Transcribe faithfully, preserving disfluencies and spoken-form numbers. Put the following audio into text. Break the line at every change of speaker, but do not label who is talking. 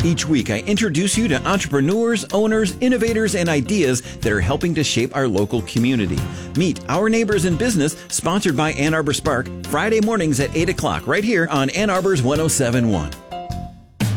Each week, I introduce you to entrepreneurs, owners, innovators, and ideas that are helping to shape our local community. Meet Our Neighbors in Business, sponsored by Ann Arbor Spark, Friday mornings at eight o'clock, right here on Ann Arbor's one oh seven point one.